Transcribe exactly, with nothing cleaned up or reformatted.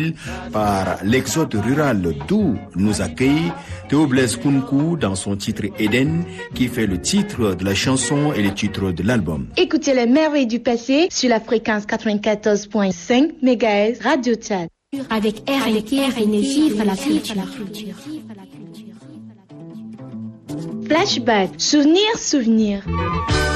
ville par l'exode rural, d'où nous accueille Théo Blaise Kounkou dans son titre Eden, qui fait le titre de la chanson et le titre de l'album. Écoutez les merveilles du passé sur la fréquence quatre-vingt-quatorze virgule cinq mégahertz Radio Tchad. Avec R et R énergie pour la culture. Flashback, souvenir, souvenir.